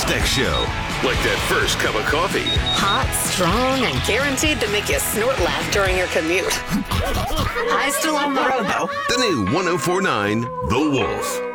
next show. Like that first cup of coffee. Hot, strong, and guaranteed to make you snort laugh during your commute. I still own the road, though. The new 104.9 The Wolf.